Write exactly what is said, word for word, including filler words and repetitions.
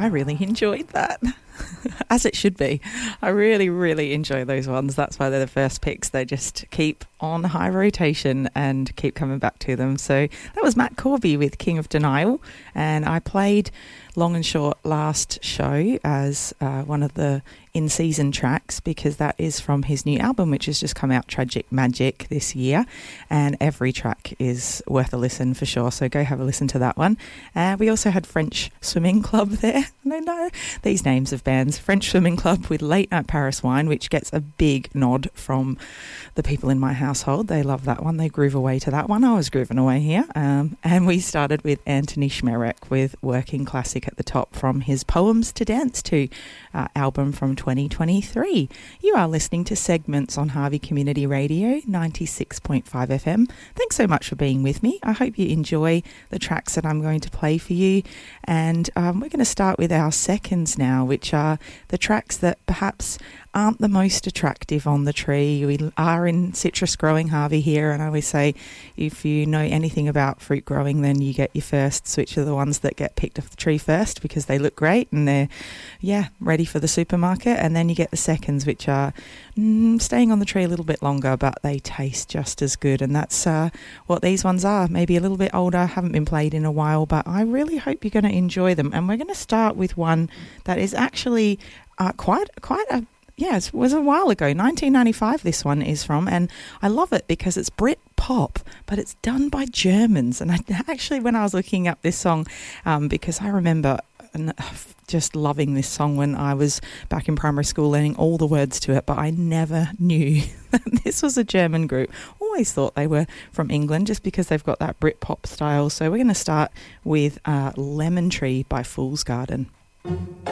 I really enjoyed that. As it should be. I really, really enjoy those ones. That's why they're the first picks. They just keep on high rotation and keep coming back to them. So that was Matt Corby with King of Denial. And I played Long and Short last show as uh, one of the in-season tracks because that is from his new album, which has just come out, Tragic Magic, this year. And every track is worth a listen for sure. So go have a listen to that one. And uh, we also had French Swimming Club there. No, no, these names of bands. French Swimming Club with Late Night Paris Wine, which gets a big nod from the people in my household. They love that one. They groove away to that one. I was grooving away here. Um, and we started with Anthony Schmerek with Working Classic at the top from his Poems to Dance To uh, album from twenty twenty-three. You are listening to Segments on Harvey Community Radio, ninety-six point five F M. Thanks so much for being with me. I hope you enjoy the tracks that I'm going to play for you. And um, we're going to start with our seconds now, which are the tracks that perhaps aren't the most attractive on the tree. We are in citrus growing, Harvey, here, and I always say if you know anything about fruit growing, then you get your firsts, which are the ones that get picked off the tree first because they look great and they're, yeah, ready for the supermarket. And then you get the seconds, which are mm, staying on the tree a little bit longer, but they taste just as good. And that's uh, what these ones are. Maybe a little bit older, haven't been played in a while, but I really hope you're going to enjoy them. And we're going to start with one that is actually uh, quite, quite a Yeah, it was a while ago. nineteen ninety-five this one is from, and I love it because it's Brit pop, but it's done by Germans. And I actually, when I was looking up this song, um, because I remember just loving this song when I was back in primary school, learning all the words to it, but I never knew that this was a German group. Always thought they were from England just because they've got that Brit pop style. So we're going to start with uh, Lemon Tree by Fool's Garden.